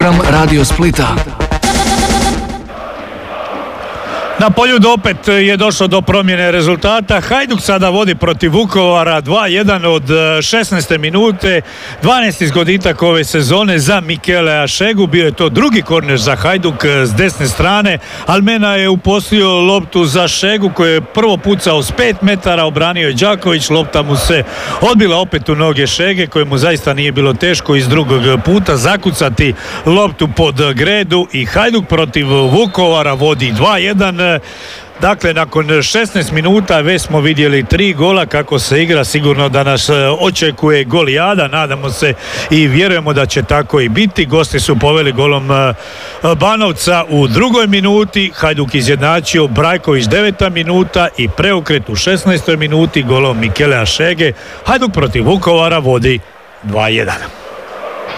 Radio Splita. Na Poljud opet je došlo do promjene rezultata. Hajduk sada vodi protiv Vukovara 2-1 od 16. minute. 12. zgoditak ove sezone za Mikelea Šegu. Bio je to drugi korner za Hajduk s desne strane. Almena je uposlio loptu za Šegu koji je prvo pucao s 5 metara, obranio je Đaković. Lopta mu se odbila opet u noge Šege kojemu zaista nije bilo teško iz drugog puta zakucati loptu pod gredu i Hajduk protiv Vukovara vodi 2-1. Dakle, nakon 16 minuta već smo vidjeli 3 gola. Kako se igra, sigurno da nas očekuje golijada. Nadamo se i vjerujemo da će tako i biti. Gosti su poveli golom Banovca u 2. minuti. Hajduk izjednačio, Brajković 9. minuta i preokret u 16. minuti golom Mikelea Šege. Hajduk protiv Vukovara vodi 2-1.